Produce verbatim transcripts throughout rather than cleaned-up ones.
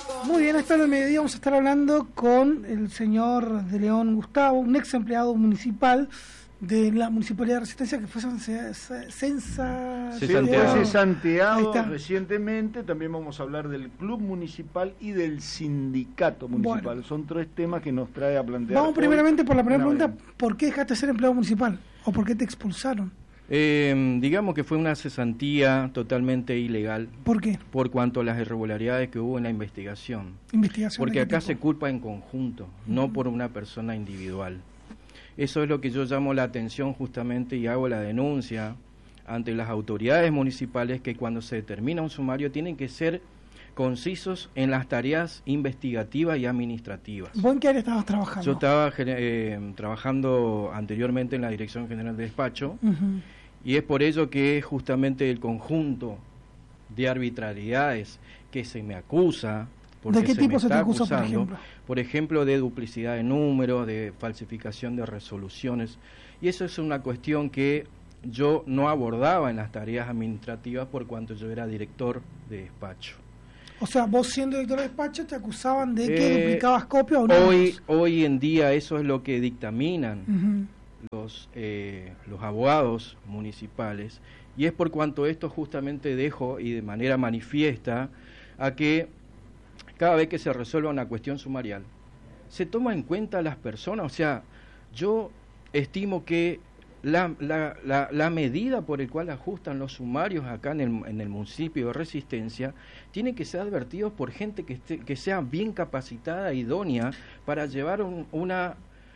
Muy bien, hasta el mediodía vamos a estar hablando con el señor de León Gustavo, un ex empleado municipal de la Municipalidad de Resistencia, que fue censa... cesanteado recientemente. También vamos a hablar del club municipal y del sindicato municipal. Bueno, son tres temas que nos trae a plantear. Vamos primeramente por la primera pregunta: ¿por qué dejaste de ser empleado municipal? ¿O por qué te expulsaron? Eh, digamos que fue una cesantía totalmente ilegal. ¿Por qué? Por cuanto a las irregularidades que hubo en la investigación. ¿Investigación? Porque acá tipo? se culpa en conjunto, uh-huh. no por una persona individual. Eso es lo que yo llamo la atención justamente y hago la denuncia ante las autoridades municipales, que cuando se determina un sumario tienen que ser concisos en las tareas investigativas y administrativas. ¿Vos en qué área estabas trabajando? Yo estaba eh, trabajando anteriormente en la Dirección General de Despacho, uh-huh. y es por ello que justamente el conjunto de arbitrariedades que se me acusa, porque ¿de qué se tipo me se te está acusa, acusando, por ejemplo? Por ejemplo, de duplicidad de números, de falsificación de resoluciones, y eso es una cuestión que yo no abordaba en las tareas administrativas por cuanto yo era director de despacho. O sea, vos siendo director de despacho te acusaban de que eh, duplicabas copias o no. Hoy, hoy en día eso es lo que dictaminan uh-huh. los, eh, los abogados municipales, y es por cuanto esto justamente dejo y de manera manifiesta a que cada vez que se resuelva una cuestión sumarial, se toma en cuenta a las personas. O sea, yo estimo que la, la, la, la medida por el cual ajustan los sumarios acá en el, en el municipio de Resistencia tiene que ser advertidos por gente que, esté, que sea bien capacitada, idónea, para llevar un, una,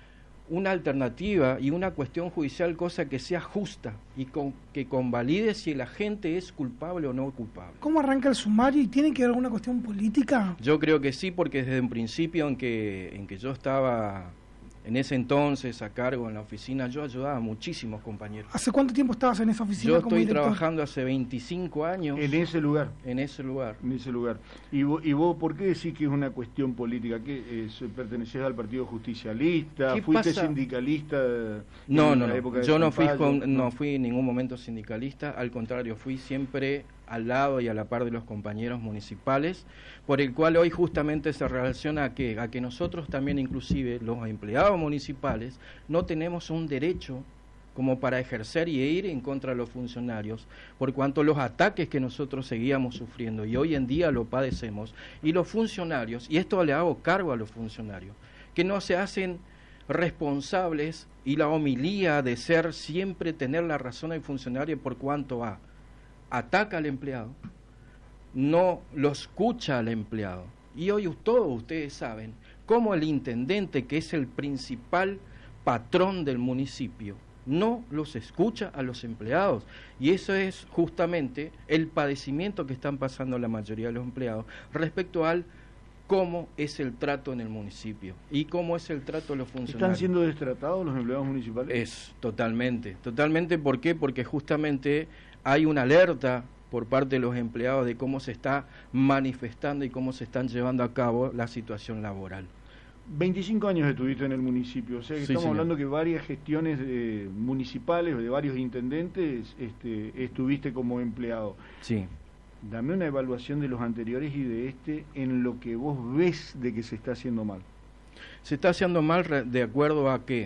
una alternativa y una cuestión judicial, cosa que sea justa y con, que convalide si la gente es culpable o no culpable. ¿Cómo arranca el sumario y tiene que haber alguna cuestión política? Yo creo que sí, porque desde un principio en que, en que yo estaba en ese entonces a cargo en la oficina, yo ayudaba a muchísimos compañeros. ¿Hace cuánto tiempo estabas en esa oficina? Yo como estoy director? trabajando hace veinticinco años. En ese lugar. En ese lugar. En ese lugar. ¿Y vos, y vos por qué decís que es una cuestión política? ¿Qué, eh, pertenecés al Partido Justicialista? ¿Fuiste pasa? sindicalista? No, no, no. Yo no fui, con, no. no fui en ningún momento sindicalista. Al contrario, fui siempre al lado y a la par de los compañeros municipales, por el cual hoy justamente se relaciona a que, a que nosotros también, inclusive los empleados municipales, no tenemos un derecho como para ejercer y ir en contra de los funcionarios, por cuanto los ataques que nosotros seguíamos sufriendo y hoy en día lo padecemos, y los funcionarios, y esto le hago cargo a los funcionarios, que no se hacen responsables, y la homilía de ser siempre tener la razón del funcionario por cuanto a ataca al empleado, no lo escucha al empleado. Y hoy todos ustedes saben cómo el intendente, que es el principal patrón del municipio, no los escucha a los empleados. Y eso es justamente el padecimiento que están pasando la mayoría de los empleados respecto al cómo es el trato en el municipio y cómo es el trato de los funcionarios. ¿Están siendo destratados los empleados municipales? Es, totalmente, totalmente. ¿Por qué? Porque justamente hay una alerta por parte de los empleados de cómo se está manifestando y cómo se están llevando a cabo la situación laboral. veinticinco años estuviste en el municipio, o sea que sí, estamos señor. hablando que varias gestiones eh, municipales, de varios intendentes, este, estuviste como empleado. Sí. Dame una evaluación de los anteriores y de este en lo que vos ves de que se está haciendo mal. Se está haciendo mal de acuerdo a que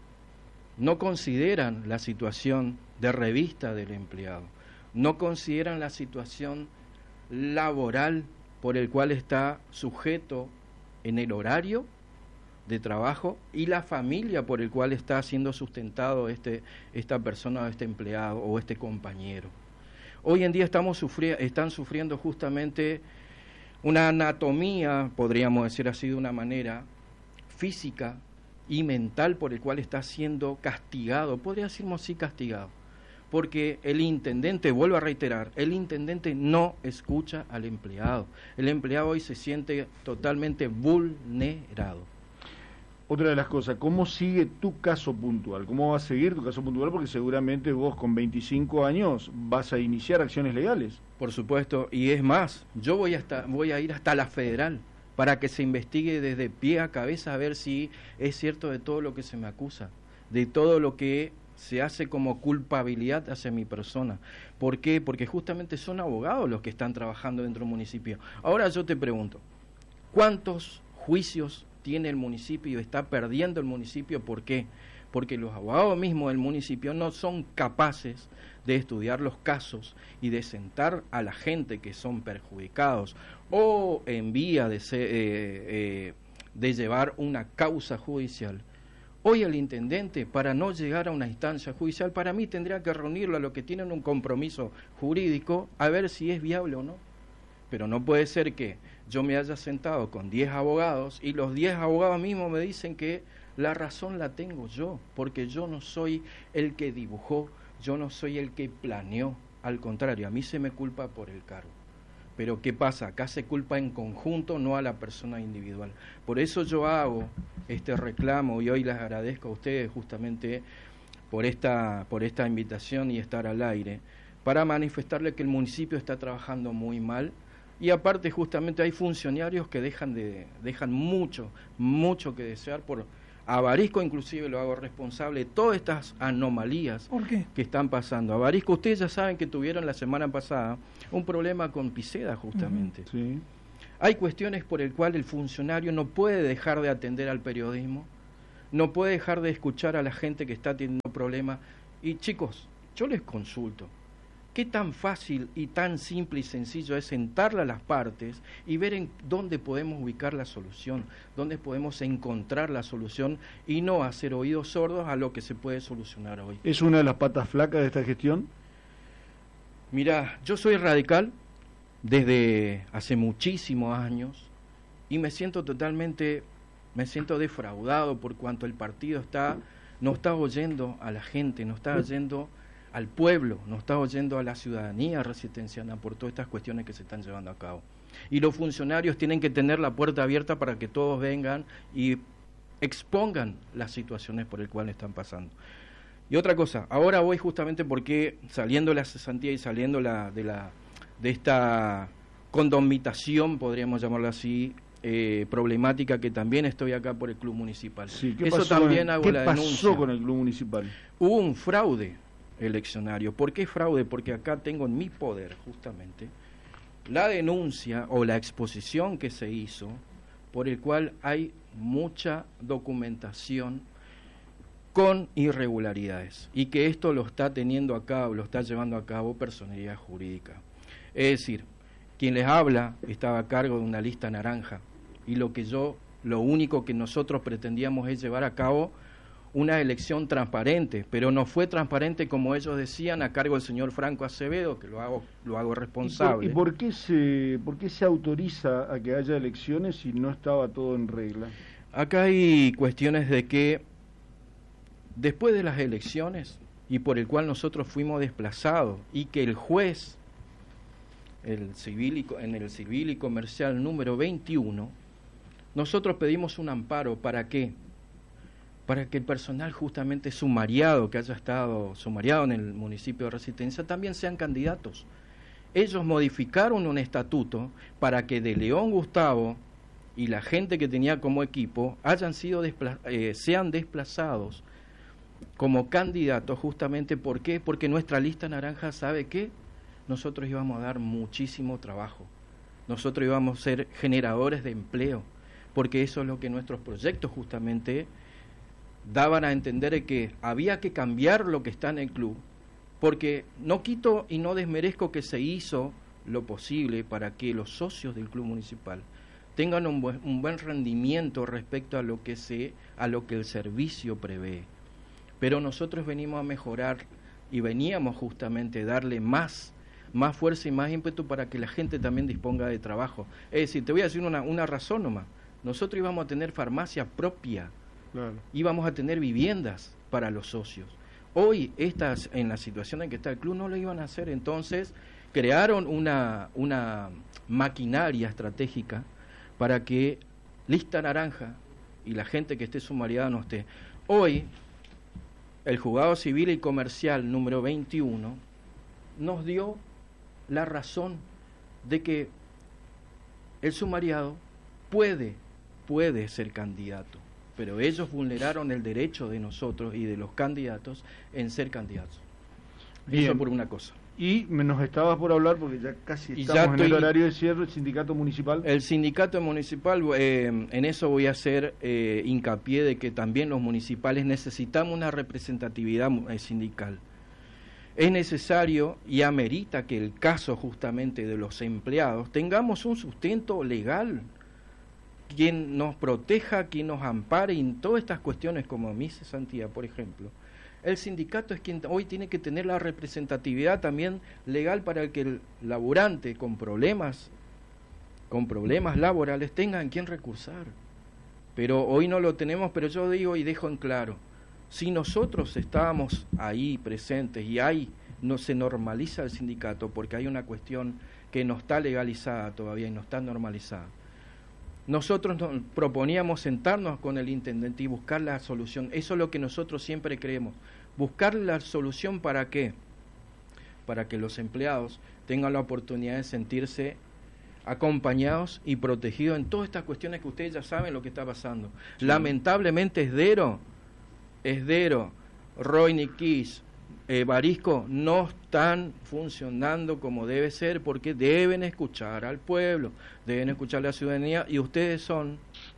no consideran la situación de revista del empleado, no consideran la situación laboral por el cual está sujeto en el horario de trabajo y la familia por el cual está siendo sustentado este, esta persona o este empleado o este compañero. Hoy en día estamos sufri- están sufriendo justamente una anatomía, podríamos decir así de una manera, física y mental por el cual está siendo castigado, podría decirlo así, castigado, porque el intendente, vuelvo a reiterar, el intendente no escucha al empleado, el empleado hoy se siente totalmente vulnerado. Otra de las cosas, ¿cómo sigue tu caso puntual? ¿Cómo va a seguir tu caso puntual? Porque seguramente vos con veinticinco años vas a iniciar acciones legales. Por supuesto, y es más, yo voy hasta, voy a ir hasta la federal para que se investigue desde pie a cabeza a ver si es cierto de todo lo que se me acusa, de todo lo que se hace como culpabilidad hacia mi persona. ¿Por qué? Porque justamente son abogados los que están trabajando dentro del municipio. Ahora yo te pregunto, ¿Cuántos juicios tiene el municipio y está perdiendo el municipio? ¿Por qué? Porque los abogados mismos del municipio no son capaces de estudiar los casos y de sentar a la gente que son perjudicados o en vía de, ser, eh, eh, de llevar una causa judicial. Hoy el intendente, para no llegar a una instancia judicial, para mí tendría que reunirlo a los que tienen un compromiso jurídico a ver si es viable o no. Pero no puede ser que yo me haya sentado con diez abogados y los diez abogados mismos me dicen que la razón la tengo yo, porque yo no soy el que dibujó, yo no soy el que planeó, al contrario, a mí se me culpa por el cargo. Pero ¿qué pasa? Acá se culpa en conjunto, no a la persona individual. Por eso yo hago este reclamo y hoy les agradezco a ustedes justamente por esta, por esta invitación y estar al aire, para manifestarle que el municipio está trabajando muy mal. Y aparte justamente hay funcionarios que dejan de dejan mucho, mucho que desear. Por Avarisco inclusive lo hago responsable de todas estas anomalías que están pasando. Avarisco, ustedes ya saben que tuvieron la semana pasada un problema con Piceda justamente. Uh-huh. Sí. Hay cuestiones por el cual el funcionario no puede dejar de atender al periodismo, no puede dejar de escuchar a la gente que está teniendo problemas. Y chicos, yo les consulto, ¿qué tan fácil y tan simple y sencillo es sentarle a las partes y ver en dónde podemos ubicar la solución, dónde podemos encontrar la solución y no hacer oídos sordos a lo que se puede solucionar hoy? ¿Es una de las patas flacas de esta gestión? Mira, yo soy radical desde hace muchísimos años y me siento totalmente, me siento defraudado por cuanto el partido está, no está oyendo a la gente, no está oyendo al pueblo, no está oyendo a la ciudadanía resistenciana por todas estas cuestiones que se están llevando a cabo. Y los funcionarios tienen que tener la puerta abierta para que todos vengan y expongan las situaciones por las cuales están pasando. Y otra cosa, ahora voy justamente porque saliendo de la cesantía y saliendo la, de, la, de esta condomitación, podríamos llamarlo así, eh, problemática que también estoy acá por el Club Municipal. Sí, ¿qué Eso pasó también con, hago ¿qué la pasó denuncia. con el Club Municipal? Hubo un fraude eleccionario. ¿Por qué fraude? Porque acá tengo en mi poder justamente la denuncia o la exposición que se hizo por el cual hay mucha documentación con irregularidades y que esto lo está teniendo a cabo, lo está llevando a cabo personalidad jurídica. Es decir, quien les habla estaba a cargo de una lista naranja y lo que yo, lo único que nosotros pretendíamos es llevar a cabo una elección transparente, pero no fue transparente como ellos decían a cargo del señor Franco Acevedo, que lo hago lo hago responsable. ¿Y por, y por qué se por qué se autoriza a que haya elecciones si no estaba todo en regla? Acá hay cuestiones de que después de las elecciones y por el cual nosotros fuimos desplazados y que el juez el civil y, en el civil y comercial número veintiuno, nosotros pedimos un amparo. ¿Para qué? Para que el personal justamente sumariado, que haya estado sumariado en el municipio de Resistencia, también sean candidatos. Ellos modificaron un estatuto para que de León Gustavo y la gente que tenía como equipo hayan sido despla- eh, sean desplazados como candidatos justamente. ¿Por qué? Porque nuestra lista naranja sabe que nosotros íbamos a dar muchísimo trabajo, nosotros íbamos a ser generadores de empleo, porque eso es lo que nuestros proyectos justamente daban a entender, que había que cambiar lo que está en el club, porque no quito y no desmerezco que se hizo lo posible para que los socios del club municipal tengan un buen, un buen rendimiento respecto a lo que se, a lo que el servicio prevé. Pero nosotros venimos a mejorar y veníamos justamente a darle más, más fuerza y más ímpetu para que la gente también disponga de trabajo. Es decir, te voy a decir una, una razón nomás. Nosotros íbamos a tener farmacia propia, claro, íbamos a tener viviendas para los socios. Hoy, estas, en la situación en que está el club, no lo iban a hacer. Entonces, crearon una, una maquinaria estratégica para que lista naranja y la gente que esté sumariada no esté. Hoy, el juzgado civil y comercial número veintiuno nos dio la razón de que el sumariado puede, puede ser candidato, pero ellos vulneraron el derecho de nosotros y de los candidatos en ser candidatos. Bien. Eso por una cosa. Y nos estabas por hablar, porque ya casi Y estamos ya en estoy- el horario de cierre, el sindicato municipal. El sindicato municipal, eh, en eso voy a hacer eh, hincapié de que también los municipales necesitamos una representatividad mu- eh, sindical. Es necesario y amerita que el caso justamente de los empleados tengamos un sustento legal, quien nos proteja, quien nos ampare en todas estas cuestiones como mi cesantía, por ejemplo. El sindicato es quien hoy tiene que tener la representatividad también legal para que el laburante con problemas, con problemas laborales tenga en quien recursar. Pero hoy no lo tenemos, pero yo digo y dejo en claro, si nosotros estábamos ahí presentes y ahí no se normaliza el sindicato porque hay una cuestión que no está legalizada todavía y no está normalizada. Nosotros nos proponíamos sentarnos con el intendente y buscar la solución. Eso es lo que nosotros siempre creemos. Buscar la solución ¿para qué? Para que los empleados tengan la oportunidad de sentirse acompañados y protegidos en todas estas cuestiones que ustedes ya saben lo que está pasando. Sí. Lamentablemente Esdero, Esdero, Roy Niquís, eh, Barisco no están funcionando como debe ser porque deben escuchar al pueblo, deben escuchar a la ciudadanía y ustedes son,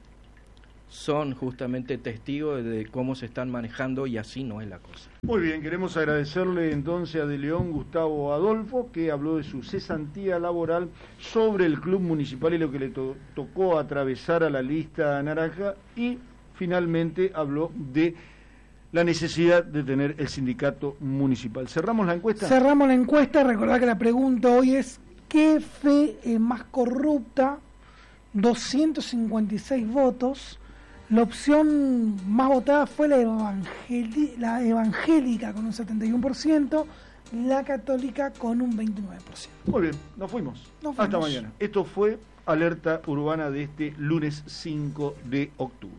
son justamente testigos de cómo se están manejando y así no es la cosa. Muy bien, queremos agradecerle entonces a De León Gustavo Adolfo, que habló de su cesantía laboral sobre el club municipal y lo que le to- tocó atravesar a la lista naranja, y finalmente habló de la necesidad de tener el sindicato municipal. ¿Cerramos la encuesta? Cerramos la encuesta. Recordad que la pregunta hoy es: ¿qué fe es más corrupta? doscientos cincuenta y seis votos. La opción más votada fue la, evangeli- la evangélica con un setenta y uno por ciento, la católica con un veintinueve por ciento. Muy bien, nos fuimos. Nos Hasta fuimos. mañana. Esto fue Alerta Urbana de este lunes cinco de octubre.